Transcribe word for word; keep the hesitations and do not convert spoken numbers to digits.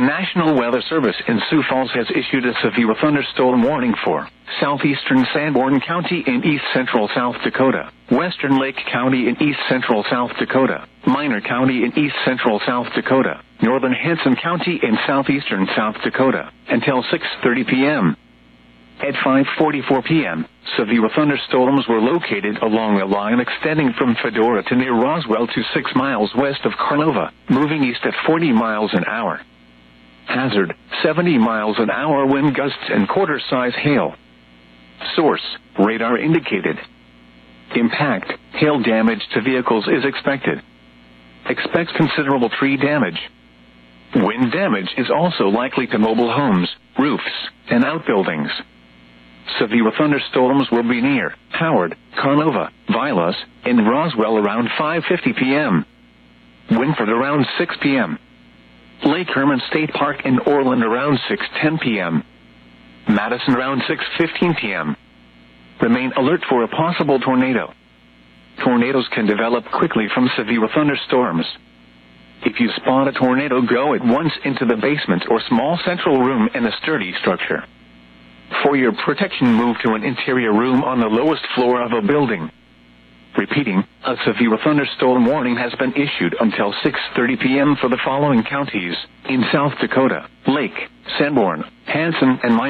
National Weather Service in Sioux Falls has issued a severe thunderstorm warning for southeastern Sanborn County in east central South Dakota, western Lake County in east central South Dakota, Minor County in east central South Dakota, northern Hanson County in southeastern South Dakota, until six thirty p.m. At five forty-four p.m., severe thunderstorms were located along a line extending from Fedora to near Roswell to six miles west of Carnova, moving east at forty miles an hour. Hazard, seventy miles an hour wind gusts and quarter-size hail. Source, radar indicated. Impact, hail damage to vehicles is expected. Expect considerable tree damage. Wind damage is also likely to mobile homes, roofs, and outbuildings. Severe thunderstorms will be near Howard, Carnova, Vilas, and Roswell around five fifty p.m. Winford around six p.m. Lake Herman State Park in Orland around six ten p.m. Madison around six fifteen p.m. Remain alert for a possible tornado. Tornadoes can develop quickly from severe thunderstorms. If you spot a tornado, go at once into the basement or small central room in a sturdy structure. For your protection, move to an interior room on the lowest floor of a building. Repeating, a severe thunderstorm warning has been issued until six thirty p.m. for the following counties in South Dakota: Lake, Sanborn, Hanson, and Minor.